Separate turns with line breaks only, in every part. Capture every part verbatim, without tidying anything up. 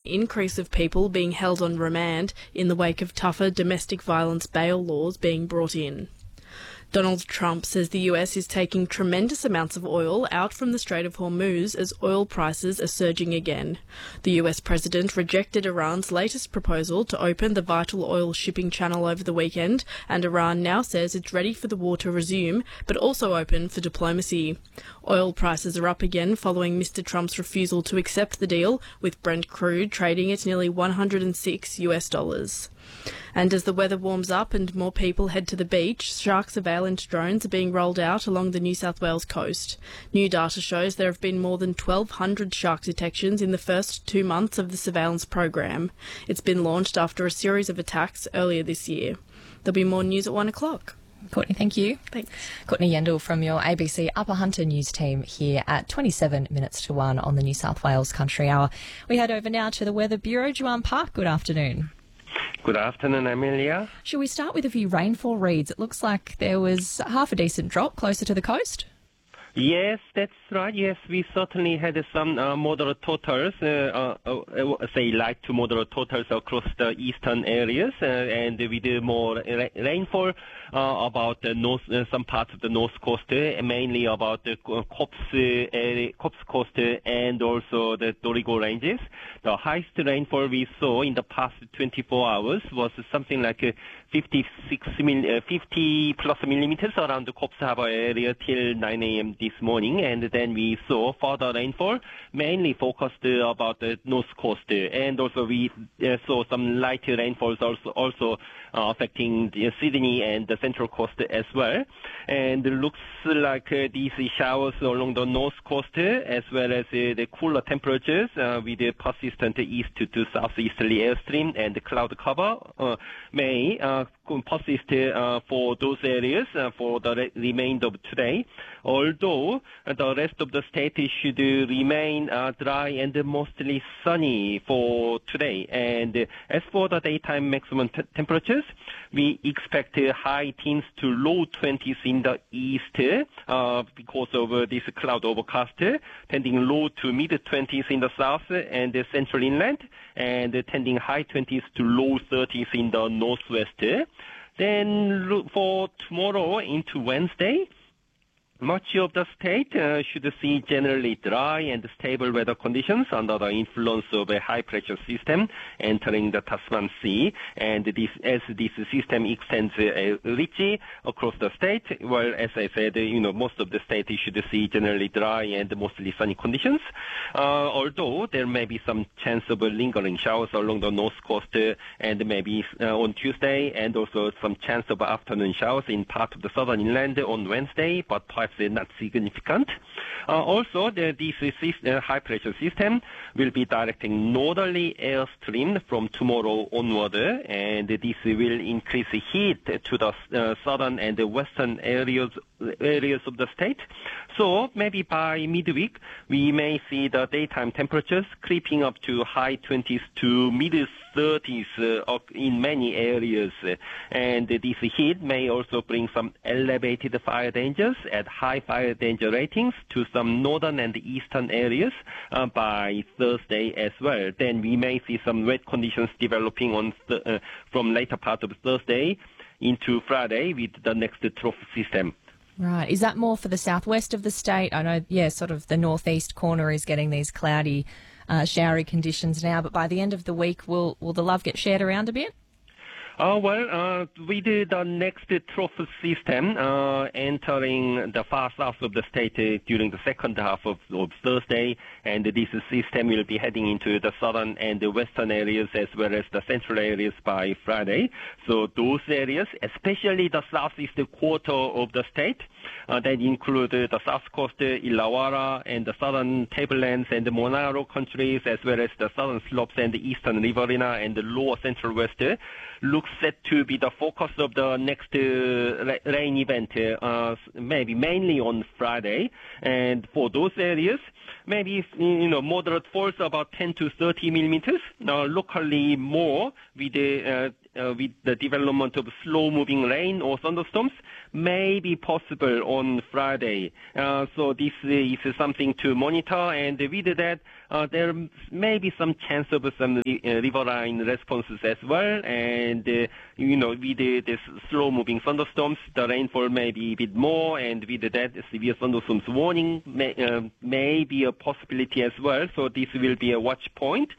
increase of people being held on remand in the wake of tougher domestic violence bail laws being brought in. Donald Trump says the U S is taking tremendous amounts of oil out from the Strait of Hormuz as oil prices are surging again. The U S president rejected Iran's latest proposal to open the vital oil shipping channel over the weekend, and Iran now says it's ready for the war to resume, but also open for diplomacy. Oil prices are up again following Mister Trump's refusal to accept the deal, with Brent crude trading at nearly one hundred six U S dollars. And as the weather warms up and more people head to the beach, shark surveillance drones are being rolled out along the New South Wales coast. New data shows there have been more than twelve hundred shark detections in the first two months of the surveillance program. It's been launched after a series of attacks earlier this year. There'll be more news at one o'clock.
Courtney, thank you.
Thanks.
Courtney Yendall from your A B C Upper Hunter news team here at twenty-seven minutes to one on the New South Wales Country Hour. We head over now to the Weather Bureau. Juan Park, good afternoon.
Good afternoon, Amelia.
Shall we start with a few rainfall reads? It looks like there was half a decent drop closer to the coast.
Yes, that's right. Yes, we certainly had some uh, moderate totals, uh, uh, uh, say light to moderate totals across the eastern areas, uh, and with uh, more ra- rainfall uh, about the north, uh, some parts of the north coast, uh, mainly about the uh, Cops, uh, area, Cops coast uh, and also the Dorrigo ranges. The highest rainfall we saw in the past twenty-four hours was something like uh, fifty-six mil, uh, fifty plus millimeters around the Cops Harbour area till nine a.m. this morning, and then we saw further rainfall, mainly focused uh, about the north coast, uh, and also we uh, saw some light rainfalls also, also uh, affecting the Sydney and the central coast as well. And it looks like uh, these showers along the north coast, uh, as well as uh, the cooler temperatures uh, with the persistent east to, to southeasterly airstream and the cloud cover uh, may uh, persist uh, for those areas uh, for the re- remainder of today. Although uh, the rest of the state should uh, remain uh, dry and mostly sunny for today. And uh, as for the daytime maximum t- temperatures, we expect uh, high teens to low twenties in the east uh, because of uh, this cloud overcast, uh, tending low to mid twenties in the south and the central inland, and uh, tending high twenties to low thirties in the northwest. Then look for tomorrow into Wednesday, much of the state uh, should see generally dry and stable weather conditions under the influence of a high-pressure system entering the Tasman Sea. And this, as this system extends uh, richly across the state, well, as I said, you know, most of the state should see generally dry and mostly sunny conditions. Uh, although there may be some chance of lingering showers along the north coast uh, and maybe uh, on Tuesday, and also some chance of afternoon showers in part of the southern inland on Wednesday, but perhaps not significant. Uh, also, the, this uh, high-pressure system will be directing northerly airstream from tomorrow onward, and this will increase heat to the uh, southern and the western areas areas of the state. So maybe by midweek, we may see the daytime temperatures creeping up to high twenties to mid thirties uh, in many areas. And this heat may also bring some elevated fire dangers at high fire danger ratings to some northern and eastern areas uh, by Thursday as well. Then we may see some wet conditions developing on th- uh, from later part of Thursday into Friday with the next trough system.
Right. Is that more for the southwest of the state? I know, yeah, sort of the northeast corner is getting these cloudy, uh, showery conditions now, but by the end of the week, will will the love get shared around a bit?
Uh, well, uh, we did the next trough system uh, entering the far south of the state uh, during the second half of, of Thursday, and this system will be heading into the southern and the western areas as well as the central areas by Friday. So those areas, especially the southeast quarter of the state, uh, that include uh, the south coast, uh, Illawarra, and the southern tablelands and the Monaro countries, as well as the southern slopes and the eastern riverina and the lower central west, uh, looks set to be the focus of the next uh, rain event, uh, maybe mainly on Friday. And for those areas, maybe, you know, moderate falls about ten to thirty millimeters, uh, locally more with the uh, uh, with the development of slow-moving rain or thunderstorms may be possible on Friday. Uh, so this is something to monitor, and with that, uh, there may be some chance of some uh, riverine responses as well. And uh, you know, with uh, this slow-moving thunderstorms, the rainfall may be a bit more, and with that, severe thunderstorms warning may, uh, may be a possibility as well. So this will be a watch point.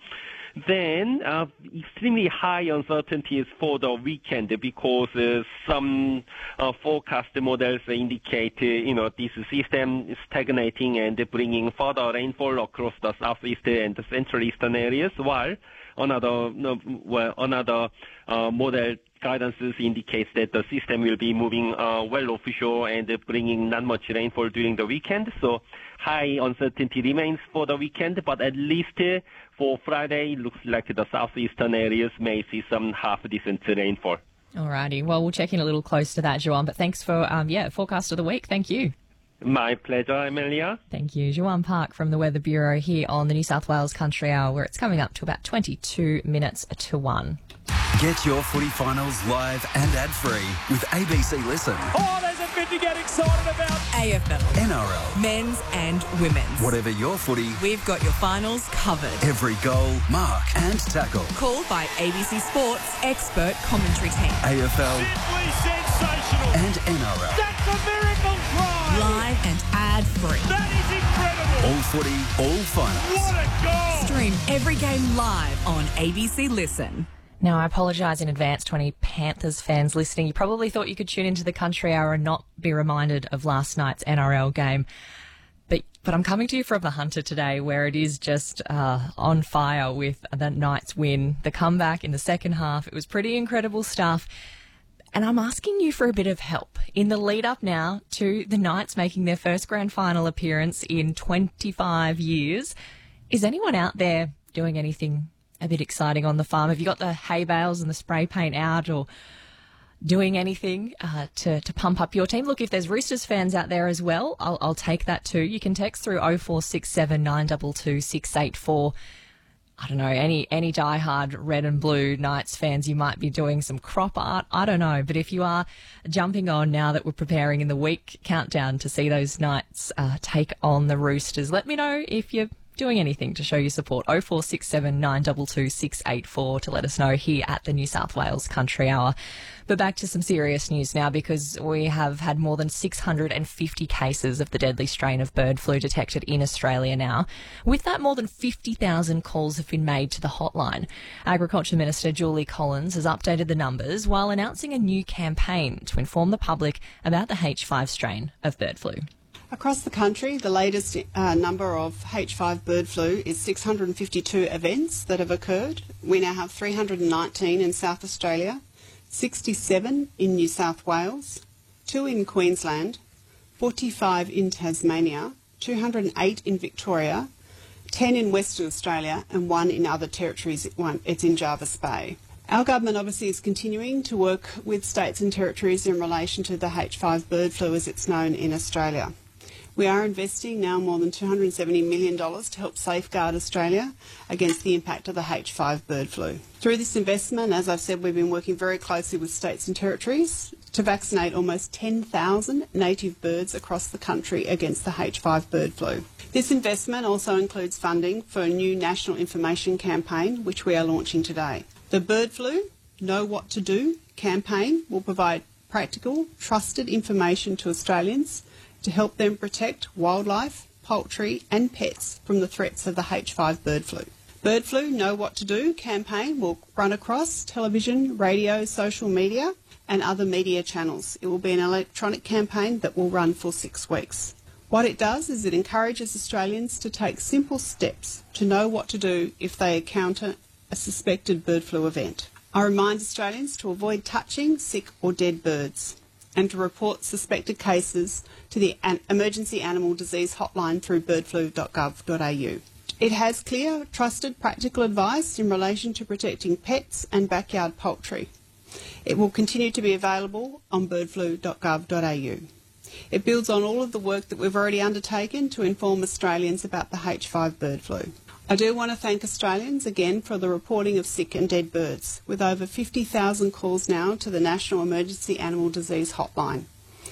Then uh, extremely high uncertainties for the weekend because uh, some uh, forecast models indicate uh, you know this system is stagnating and bringing further rainfall across the southeast and the central eastern areas, while another no, well, another uh, model guidances indicates that the system will be moving uh, well offshore and uh, bringing not much rainfall during the weekend. So high uncertainty remains for the weekend, but at least uh, for Friday, it looks like the southeastern areas may see some half-decent rainfall.
Alrighty, well, we'll check in a little close to that, Juan, but thanks for, um, yeah, forecast of the week. Thank you.
My pleasure, Amelia.
Thank you. Juan Park from the Weather Bureau here on the New South Wales Country Hour, where it's coming up to about twenty-two minutes to one.
Get your footy finals live and ad-free with A B C Listen.
Oh, there's a bit to get excited about.
A F L,
N R L,
men's and women's.
whatever your footy,
We've got your finals covered.
every goal, mark and tackle.
Called by A B C Sports expert commentary team.
A F L
Simply sensational.
and N R L.
That's a miracle try.
Live and ad-free.
That is incredible.
All footy, all finals.
What a goal.
Stream every game live on A B C Listen.
Now, I apologise in advance to any Panthers fans listening. You probably thought you could tune into the Country Hour and not be reminded of last night's N R L game. But but I'm coming to you from the Hunter today, where it is just uh, on fire with the Knights win. The comeback in the second half, it was pretty incredible stuff. And I'm asking you for a bit of help in the lead up now to the Knights making their first grand final appearance in twenty-five years. Is anyone out there doing anything a bit exciting on the farm? Have you got the hay bales and the spray paint out, or doing anything uh, to, to pump up your team? Look, if there's Roosters fans out there as well, I'll, I'll take that too. You can text through oh four six seven, nine two two, six eight four. I don't know, any any diehard red and blue Knights fans, you might be doing some crop art. I don't know. But if you are jumping on now that we're preparing in the week countdown to see those Knights uh, take on the Roosters, let me know if you're doing anything to show your support. oh four six seven, nine two two, six eight four to let us know here at the New South Wales Country Hour. But back to some serious news now, because we have had more than six hundred fifty cases of the deadly strain of bird flu detected in Australia now. With that, more than fifty thousand calls have been made to the hotline. Agriculture Minister Julie Collins has updated the numbers while announcing a new campaign to inform the public about the H five strain of bird flu.
Across the country, the latest uh, number of H five bird flu is six hundred fifty-two events that have occurred. We now have three hundred nineteen in South Australia, sixty-seven in New South Wales, two in Queensland, forty-five in Tasmania, two hundred eight in Victoria, ten in Western Australia and one in other territories. It's in Jervis Bay. Our government obviously is continuing to work with states and territories in relation to the H five bird flu as it's known in Australia. We are investing now more than two hundred seventy million dollars to help safeguard Australia against the impact of the H five bird flu. Through this investment, as I've said, we've been working very closely with states and territories to vaccinate almost ten thousand native birds across the country against the H five bird flu. This investment also includes funding for a new national information campaign, which we are launching today. The Bird Flu Know What to Do campaign will provide practical, trusted information to Australians to help them protect wildlife, poultry and pets from the threats of the H five bird flu. Bird Flu Know What to Do campaign will run across television, radio, social media and other media channels. It will be an electronic campaign that will run for six weeks. What it does is it encourages Australians to take simple steps to know what to do if they encounter a suspected bird flu event. I remind Australians to avoid touching sick or dead birds and to report suspected cases to the Emergency Animal Disease Hotline through bird flu dot gov dot a u. It has clear, trusted, practical advice in relation to protecting pets and backyard poultry. It will continue to be available on bird flu dot gov dot a u. It builds on all of the work that we've already undertaken to inform Australians about the H five bird flu. I do want to thank Australians again for the reporting of sick and dead birds, with over fifty thousand calls now to the National Emergency Animal Disease Hotline.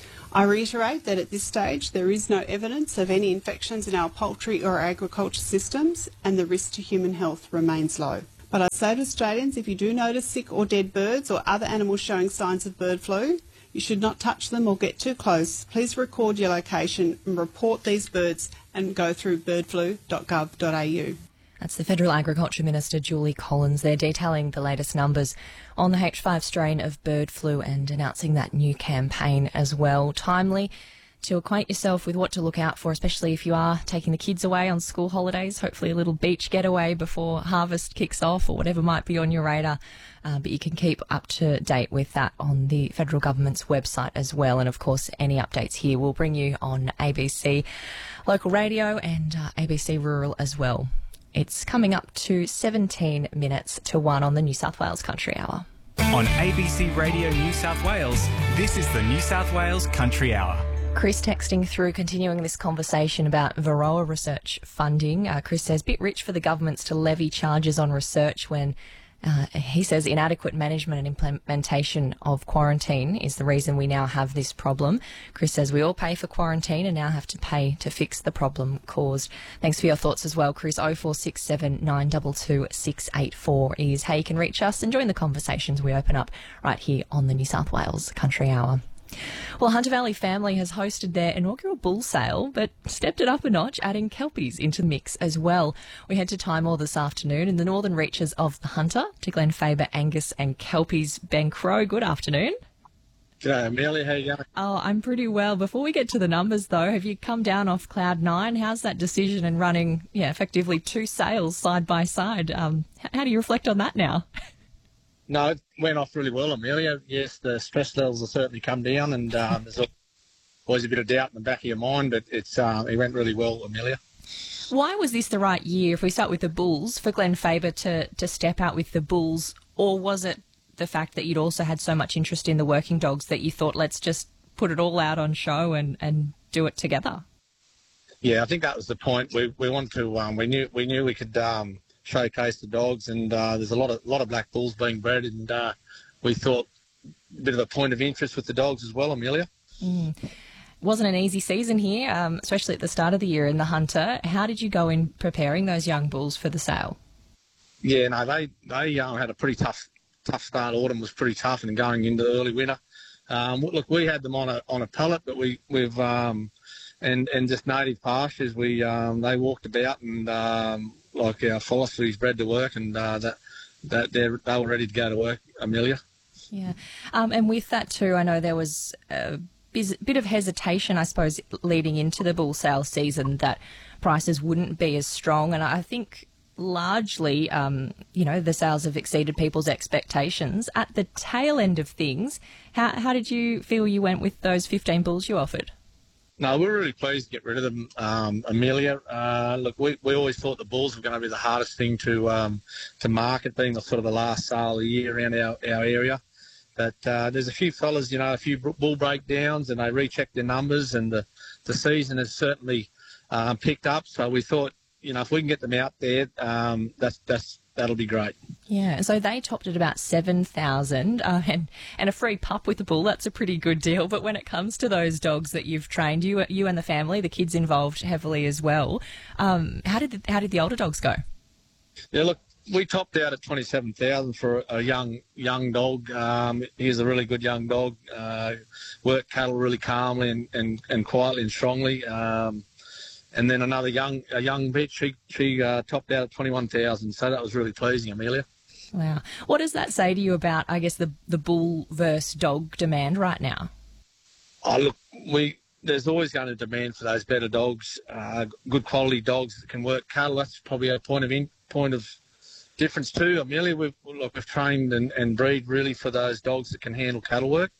I reiterate that at this stage there is no evidence of any infections in our poultry or agriculture systems, and the risk to human health remains low. But I say to Australians, if you do notice sick or dead birds or other animals showing signs of bird flu, you should not touch them or get too close. Please record your location and report these birds and go through bird flu dot gov dot a u.
That's the Federal Agriculture Minister Julie Collins there detailing the latest numbers on the H five strain of bird flu and announcing that new campaign as well. Timely to acquaint yourself with what to look out for, especially if you are taking the kids away on school holidays, hopefully a little beach getaway before harvest kicks off or whatever might be on your radar. Uh, but you can keep up to date with that on the federal government's website as well. And of course, any updates here we'll bring you on A B C Local Radio and uh, A B C Rural as well. It's coming up to seventeen minutes to one on the New South Wales Country Hour.
On A B C Radio New South Wales, this is the New South Wales Country Hour.
Chris texting through, continuing this conversation about Varroa research funding. Uh, Chris says, bit rich for the governments to levy charges on research when, uh, he says, inadequate management and implementation of quarantine is the reason we now have this problem. Chris says, we all pay for quarantine and now have to pay to fix the problem caused. Thanks for your thoughts as well, Chris. oh four six seven, nine two two, six eight four is how you can reach us and join the conversations we open up right here on the New South Wales Country Hour. Well, Hunter Valley Family has hosted their inaugural bull sale, but stepped it up a notch, adding kelpies into the mix as well. We head to Timor this afternoon in the northern reaches of the Hunter to Glen Faber, Angus and kelpies. Ben Crow, good afternoon.
G'day, Amelia. How you going?
Oh, I'm pretty well. Before we get to the numbers, though, have you come down off cloud nine? How's that decision in running, yeah, effectively two sales side by side? Um, how do you reflect on that now?
No, it went off really well, Amelia. Yes, the stress levels have certainly come down, and um, there's always a bit of doubt in the back of your mind, but it's um, it went really well, Amelia.
Why was this the right year, if we start with the bulls, for Glen Faber to, to step out with the bulls, or was it the fact that you'd also had so much interest in the working dogs that you thought, let's just put it all out on show and, and do it together?
Yeah, I think that was the point. We we wanted to. Um, we knew we knew we could. Um, showcase the dogs, and uh, there's a lot of lot of black bulls being bred, and uh, we thought a bit of a point of interest with the dogs as well, Amelia.
Mm. Wasn't an easy season here, um, especially at the start of the year in the Hunter. How did you go in preparing those young bulls for the sale?
Yeah, no, they they um, had a pretty tough tough start. Autumn was pretty tough, and going into the early winter. Um, look, we had them on a on a pellet, but we we've um, and and just native pastures. We um, they walked about and. Um, like our philosophy's bred to work, and uh, that that they they were ready to go to work, Amelia.
Yeah, um, and with that too, I know there was a bit of hesitation, I suppose, leading into the bull sale season that prices wouldn't be as strong, and I think largely, um, you know, the sales have exceeded people's expectations. At the tail end of things, how how did you feel you went with those fifteen bulls you offered?
No, we were really pleased to get rid of them, um, Amelia. Uh, look, we, we always thought the bulls were going to be the hardest thing to um, to market, being the sort of the last sale of the year around our, our area. But uh, there's a few fellas, you know, a few bull breakdowns, and they rechecked their numbers, and the, the season has certainly um, picked up. So we thought, you know, if we can get them out there, um, that's that's that'll be great.
Yeah, so they topped at about seven thousand uh, and, and a free pup with the bull. That's a pretty good deal. But when it comes to those dogs that you've trained, you you and the family, the kids involved heavily as well, um, how did the, how did the older dogs go?
Yeah, look, we topped out at twenty-seven thousand for a young young dog. Um, he's a really good young dog. Uh, worked cattle really calmly and, and, and quietly and strongly. Um, And then another young a young bitch, she, she uh, topped out at twenty-one thousand, so that was really pleasing, Amelia.
Wow. What does that say to you about, I guess, the, the bull versus dog demand right now?
Oh, look, we there's always going to demand for those better dogs, uh, good quality dogs that can work cattle. That's probably a point of in, point of difference too, Amelia. We've, look, we've trained and, and breed really for those dogs that can handle cattle work.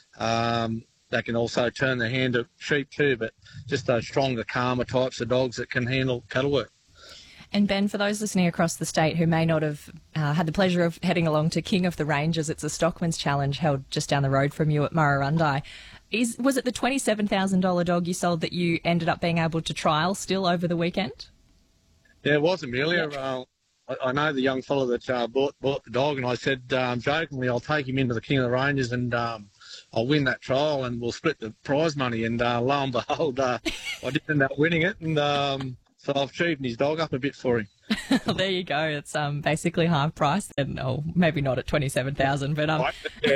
Um, They can also turn their hand to sheep too, but just those stronger, calmer types of dogs that can handle cattle work.
And Ben, for those listening across the state who may not have uh, had the pleasure of heading along to King of the Ranges, it's a Stockman's Challenge held just down the road from you at Murrurundi. Is was it the twenty-seven thousand dollars dog you sold that you ended up being able to trial still over the weekend?
Yeah, it was Amelia. Uh, I, I know the young fellow that uh, bought bought the dog, and I said um, jokingly, I'll take him into the King of the Ranges and um, I'll win that trial and we'll split the prize money. And uh, lo and behold, uh, I did end up winning it, and um, so I've cheapened his dog up a bit for him.
Well, there you go. It's um, basically half price, and oh, maybe not at twenty-seven thousand, but um,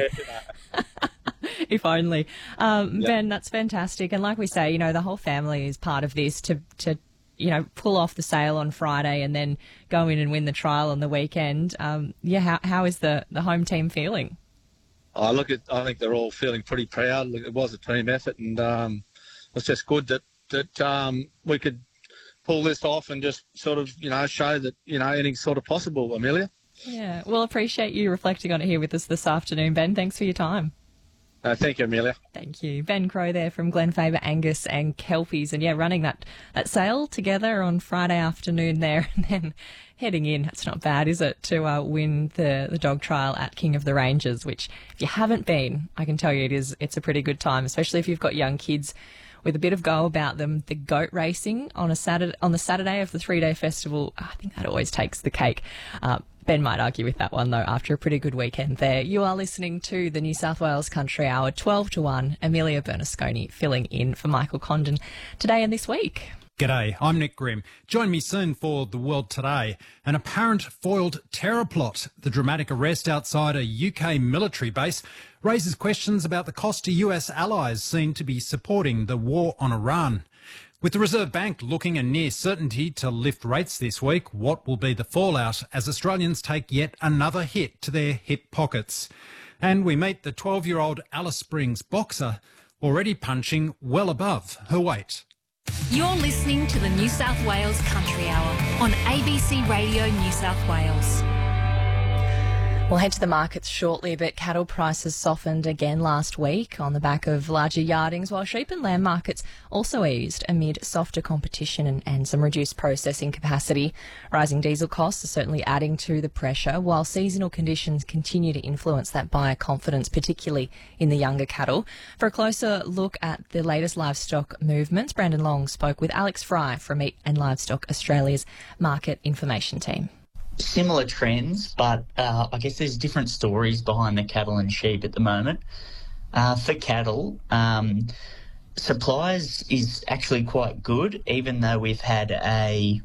if only. Um,
Yep.
Ben, that's fantastic. And like we say, you know, the whole family is part of this to to. you know, pull off the sale on Friday and then go in and win the trial on the weekend. Um, yeah, how how is the, the home team feeling?
I look at. I think they're all feeling pretty proud. Look, it was a team effort, and um, it's just good that that um, we could pull this off and just sort of, you know, show that, you know, anything's sort of possible, Amelia.
Yeah, well, appreciate you reflecting on it here with us this afternoon, Ben. Thanks for your time.
Uh, thank you, Amelia.
Thank you. Ben Crow there from Glenfaber, Angus and Kelpies. And yeah, running that, that sale together on Friday afternoon there and then heading in. It's not bad, is it, to uh, win the, the dog trial at King of the Ranges, which if you haven't been, I can tell you it is, it's a pretty good time, especially if you've got young kids with a bit of go about them. The goat racing on a Saturday, on the Saturday of the three-day festival, I think that always takes the cake. Uh, Ben might argue with that one, though, after a pretty good weekend there. You are listening to the New South Wales Country Hour, twelve to one. Amelia Bernasconi filling in for Michael Condon today and this week.
G'day, I'm Nick Grimm. Join me soon for The World Today. An apparent foiled terror plot, the dramatic arrest outside a U K military base, raises questions about the cost to U S allies seen to be supporting the war on Iran. With the Reserve Bank looking a near certainty to lift rates this week, what will be the fallout as Australians take yet another hit to their hip pockets? And we meet the twelve-year-old Alice Springs boxer, already punching well above her weight.
You're listening to the New South Wales Country Hour on A B C Radio New South Wales.
We'll head to the markets shortly, but cattle prices softened again last week on the back of larger yardings, while sheep and lamb markets also eased amid softer competition and, and some reduced processing capacity. Rising diesel costs are certainly adding to the pressure, while seasonal conditions continue to influence that buyer confidence, particularly in the younger cattle. For a closer look at the latest livestock movements, Brandon Long spoke with Alex Fry from Meat and Livestock Australia's Market Information Team.
Similar trends, but uh, I guess there's different stories behind the cattle and sheep at the moment. Uh, for cattle, um, supplies is actually quite good, even though we've had a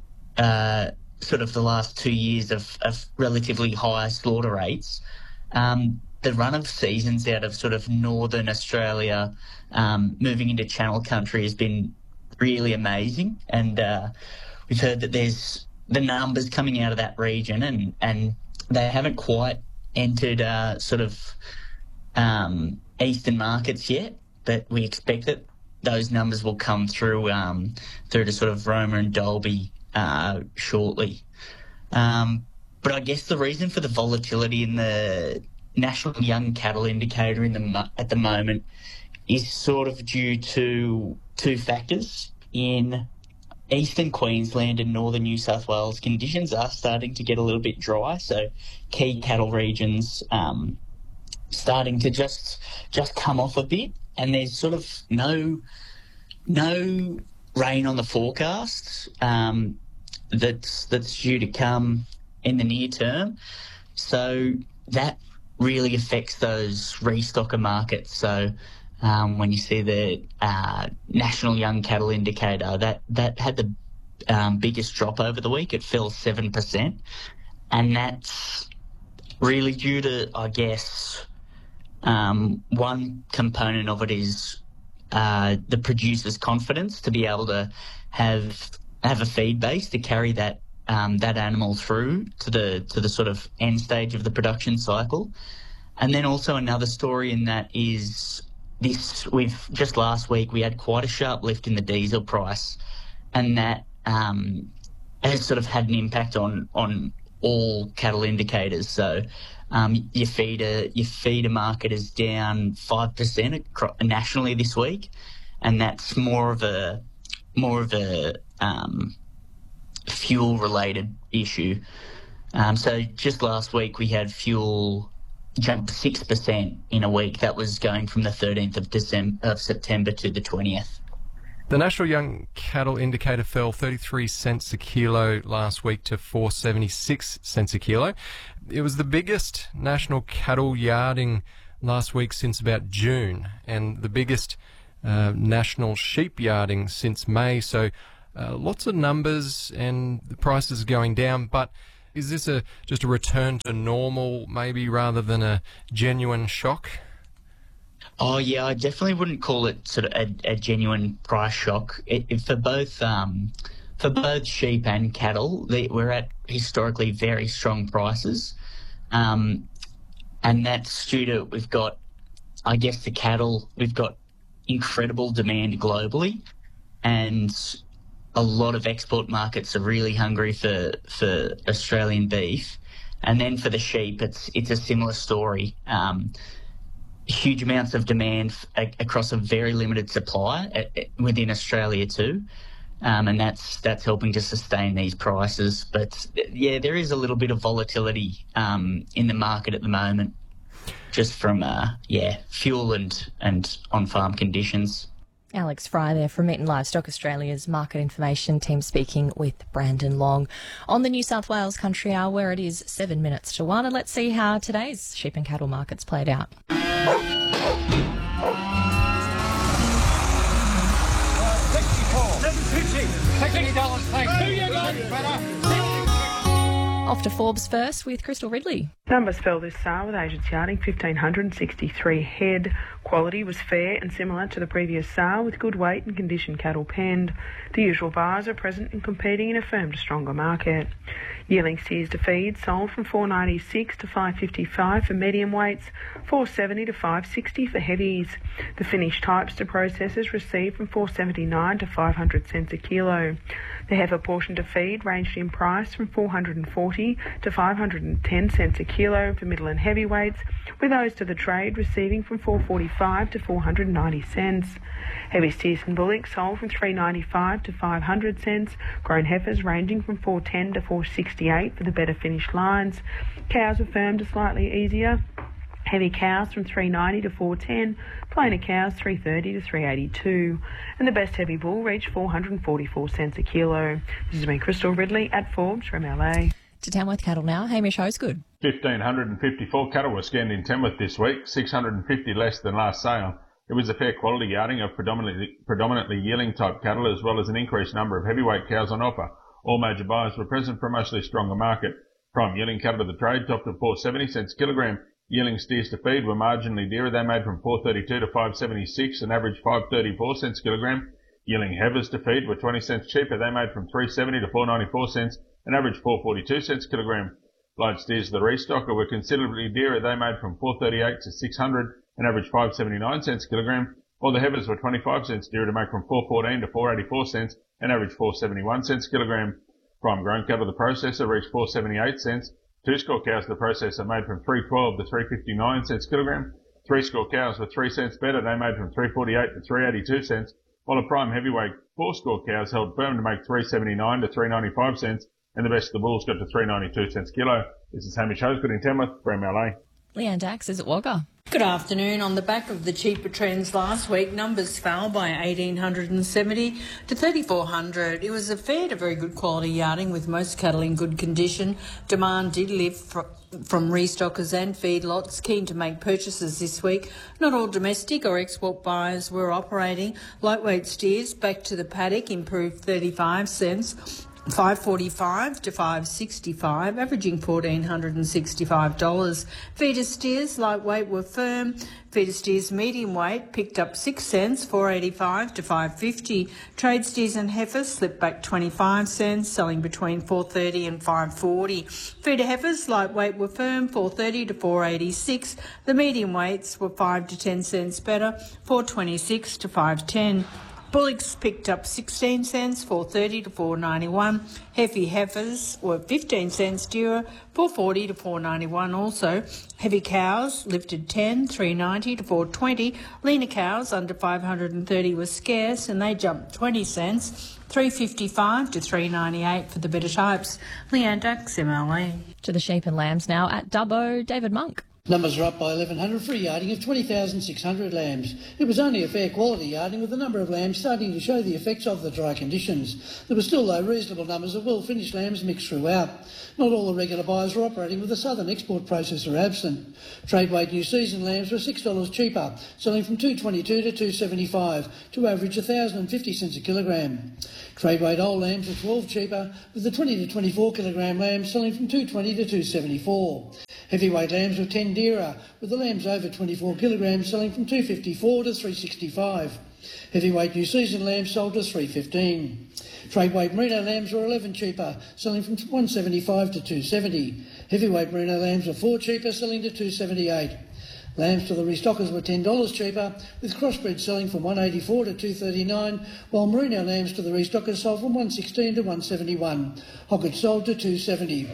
uh, sort of the last two years of, of relatively high slaughter rates. Um, the run of seasons out of sort of northern Australia, um, moving into Channel Country, has been really amazing, and uh, we've heard that there's the numbers coming out of that region, and, and they haven't quite entered uh, sort of um, eastern markets yet, but we expect that those numbers will come through um, through to sort of Roma and Dalby uh, shortly. Um, but I guess the reason for the volatility in the National Young Cattle Indicator in the at the moment is sort of due to two factors. In Eastern Queensland and northern New South Wales, conditions are starting to get a little bit dry, so key cattle regions um, starting to just just come off a bit, and there's sort of no no rain on the forecast um, that's that's due to come in the near term, so that really affects those restocker markets. So Um, when you see the uh, National Young Cattle Indicator, that, that had the um, biggest drop over the week. It fell seven percent. And that's really due to, I guess, um, one component of it is uh, the producer's confidence to be able to have have a feed base to carry that um, that animal through to the to the sort of end stage of the production cycle. And then also another story in that is This we've just last week we had quite a sharp lift in the diesel price, and that um, has sort of had an impact on on all cattle indicators. So um, your feeder your feeder market is down five percent nationally this week, and that's more of a more of a um, fuel related issue. Um, so just last week we had fuel jumped six percent in a week. That was going from the thirteenth of December of September to the twentieth.
The National Young Cattle Indicator fell thirty-three cents a kilo last week to four dollars seventy-six cents a kilo. It was the biggest national cattle yarding last week since about June, and the biggest uh, national sheep yarding since May. So uh, lots of numbers and the prices going down, but is this a just a return to normal maybe rather than a genuine shock?
Oh, yeah, I definitely wouldn't call it sort of a, a genuine price shock. It, it, for both um, for both sheep and cattle, they, we're at historically very strong prices. Um, and that's due to, we've got, I guess, the cattle, we've got incredible demand globally, and a lot of export markets are really hungry for, for Australian beef. And then for the sheep, it's it's a similar story. Um, huge amounts of demand f- across a very limited supply at, at, within Australia too. Um, and that's that's helping to sustain these prices. But, yeah, there is a little bit of volatility um, in the market at the moment, just from, uh, yeah, fuel and, and on-farm conditions.
Alex Fry there from Meat and Livestock Australia's market information team speaking with Brandon Long on the New South Wales Country Hour, where it is seven minutes to one. And let's see how today's sheep and cattle markets played out. Off to Forbes first with Crystal Ridley.
Numbers fell this sale with agents yarding one thousand five hundred sixty-three head. Quality was fair and similar to the previous sale, with good weight and condition cattle penned. The usual buyers are present and competing in a firm to stronger market. Yearling steers to feed sold from four dollars ninety-six to five dollars fifty-five for medium weights, four dollars seventy to five dollars sixty for heavies. The finished types to processors received from four dollars seventy-nine to five hundred cents a kilo. The heifer portion to feed ranged in price from four hundred forty to five hundred ten cents a kilo for middle and heavy weights, with those to the trade receiving from four dollars forty-five to four hundred ninety cents. Heavy steers and bullocks sold from three dollars ninety-five to five hundred cents. Grown heifers ranging from four dollars ten to four dollars sixty-eight for the better finished lines. Cows were firm to slightly easier. Heavy cows from three dollars ninety to four dollars ten, plainer cows three dollars thirty to three dollars eighty-two, and the best heavy bull reached four hundred forty-four cents a kilo. This has been Crystal Ridley at Forbes from L A.
To Tamworth Cattle now, Hamish Hosegood.
one thousand five hundred fifty-four cattle were scanned in Tamworth this week, six hundred fifty less than last sale. It was a fair quality yarding of predominantly, predominantly yearling type cattle, as well as an increased number of heavyweight cows on offer. All major buyers were present for a mostly stronger market. Prime yearling cattle to the trade topped at four dollars seventy cents a kilogram. Yearling steers to feed were marginally dearer. They made from four dollars thirty-two to five dollars seventy-six and averaged five dollars thirty-four cents a kilogram. Yearling heifers to feed were twenty cents cheaper. They made from three dollars seventy to four dollars ninety-four cents and averaged four dollars forty-two cents a kilogram. Light steers to the restocker were considerably dearer. They made from four dollars thirty-eight to six hundred and averaged five dollars seventy-nine cents a kilogram. While the heifers were twenty-five cents dearer to make from four dollars fourteen to four dollars eighty-four cents and averaged four dollars seventy-one cents a kilogram. Prime grown cattle to the processor reached four dollars seventy-eight cents. Two score cows to the processor made from three dollars twelve to three dollars fifty-nine cents a kilogram. Three score cows were three cents better. They made from three dollars forty-eight to three dollars eighty-two cents. While the prime heavyweight four score cows held firm to make three dollars seventy-nine to three dollars ninety-five cents, and the best of the bulls got to three dollars ninety-two cents a kilo. This is Hamish Hosegood in Tamworth for M L A.
Leanne Dax is at Wagga.
Good afternoon. On the back of the cheaper trends last week, numbers fell by one thousand eight hundred seventy to three thousand four hundred. It was a fair to very good quality yarding, with most cattle in good condition. Demand did lift fr- from restockers and feedlots keen to make purchases this week. Not all domestic or export buyers were operating. Lightweight steers back to the paddock improved thirty-five cents. five forty-five to five sixty-five, averaging one thousand four hundred sixty-five dollars. Feeder steers lightweight were firm. Feeder steers medium weight picked up six cents, four eighty-five to five fifty. Trade steers and heifers slipped back twenty-five cents, selling between four thirty and five forty. Feeder heifers lightweight were firm, four thirty to four eighty-six. The medium weights were five to ten cents better, four twenty-six to five ten. Bullocks picked up sixteen cents, four thirty to four ninety-one. Heavy heifers were fifteen cents dearer, four forty to four ninety-one also. Heavy cows lifted ten, three ninety to four twenty. Leaner cows under five hundred thirty were scarce, and they jumped twenty cents, three fifty-five to three ninety-eight for the better types. Leanne Dax, M L A.
To the sheep and lambs now at Dubbo, David Monk.
Numbers are up by eleven hundred for a yarding of twenty thousand six hundred lambs. It was only a fair quality yarding, with a number of lambs starting to show the effects of the dry conditions. There were still, though, reasonable numbers of well-finished lambs mixed throughout. Not all the regular buyers were operating, with the southern export processor absent. Trade weight new season lambs were six dollars cheaper, selling from two dollars twenty-two to two dollars seventy-five, to average one thousand fifty cents a kilogram. Trade weight old lambs were twelve dollars cheaper, with the twenty to twenty-four kilogram lambs selling from two dollars twenty to two dollars seventy-four. Heavyweight lambs were ten dollars dearer, with the lambs over twenty-four kilograms selling from two dollars fifty-four to three dollars sixty-five. Heavyweight new season lambs sold to three dollars fifteen. Trade weight merino lambs were eleven dollars cheaper, selling from one dollar seventy-five to two dollars seventy. Heavyweight merino lambs were four dollars cheaper, selling to two dollars seventy-eight. Lambs to the restockers were ten dollars cheaper, with crossbred selling from one dollar eighty-four to two dollars thirty-nine, while merino lambs to the restockers sold from one dollar sixteen to one dollar seventy-one. Hoggett sold to two dollars seventy.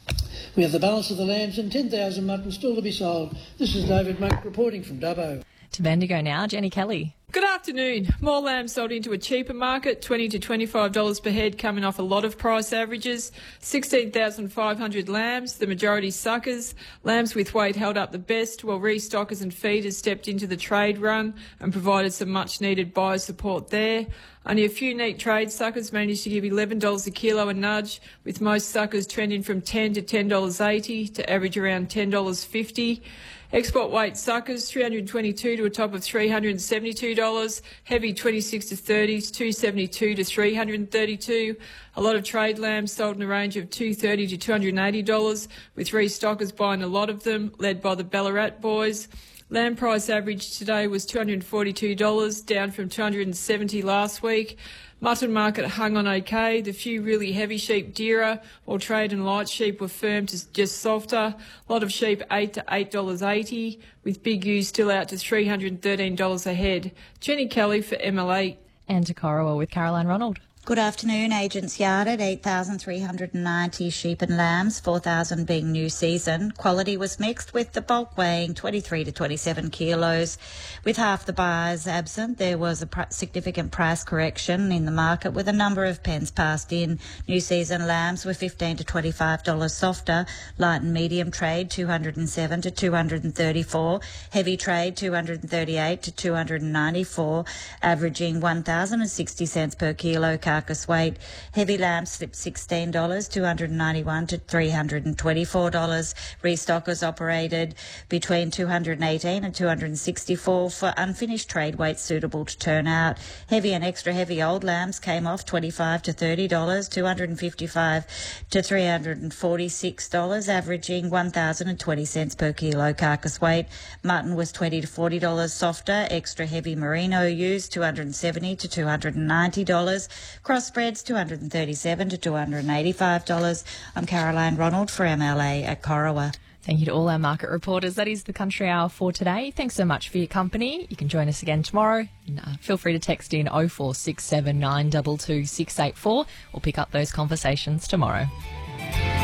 We have the balance of the lambs and ten thousand mutton still to be sold. This is David Monk reporting from Dubbo.
To Bendigo now, Jenny Kelly.
Good afternoon. More lambs sold into a cheaper market, twenty to twenty-five dollars per head, coming off a lot of price averages. sixteen thousand five hundred lambs, the majority suckers. Lambs with weight held up the best, while restockers and feeders stepped into the trade run and provided some much needed buyer support there. Only a few neat trade suckers managed to give eleven dollars a kilo a nudge, with most suckers trending from ten dollars to ten dollars eighty to average around ten dollars fifty. Export weight suckers, three hundred twenty-two to a top of three hundred seventy-two dollars. Heavy twenty-six to thirties, two hundred seventy-two to three hundred thirty-two. A lot of trade lambs sold in a range of two hundred thirty to two hundred eighty dollars, with restockers buying a lot of them, led by the Ballarat boys. Lamb price average today was two hundred forty-two dollars, down from two hundred seventy dollars last week. Mutton market hung on okay. The few really heavy sheep dearer, while trade and light sheep were firm to just softer. A lot of sheep eight to eight dollars eighty, with big ewes still out to three hundred thirteen dollars a head. Jenny Kelly for M L eight.
And to Corowa with Caroline Ronald.
Good afternoon. Agents yarded eight thousand three hundred ninety sheep and lambs, four thousand being new season. Quality was mixed, with the bulk weighing twenty-three to twenty-seven kilos. With half the buyers absent, there was a pr- significant price correction in the market, with a number of pens passed in. New season lambs were fifteen to twenty-five dollars softer. Light and medium trade two hundred seven to two hundred thirty-four. Heavy trade two hundred thirty-eight to two hundred ninety-four, averaging one thousand sixty cents per kilo. Carcass weight. Heavy lambs slipped sixteen dollars, two hundred ninety-one to three hundred twenty-four dollars. Restockers operated between two hundred eighteen and two hundred sixty-four for unfinished trade weights suitable to turn out. Heavy and extra heavy old lambs came off twenty-five to thirty dollars, two hundred fifty-five to three hundred forty-six dollars, averaging one thousand twenty cents per kilo carcass weight. Mutton was twenty to forty dollars softer. Extra heavy merino ewes two hundred seventy to two hundred ninety dollars. Crossbreds two hundred thirty-seven to two hundred eighty-five dollars. I'm Caroline Ronald for M L A at Corowa.
Thank you to all our market reporters. That is the Country Hour for today. Thanks so much for your company. You can join us again tomorrow. And, uh, feel free to text in oh four six seven nine two two six eight four. We'll pick up those conversations tomorrow.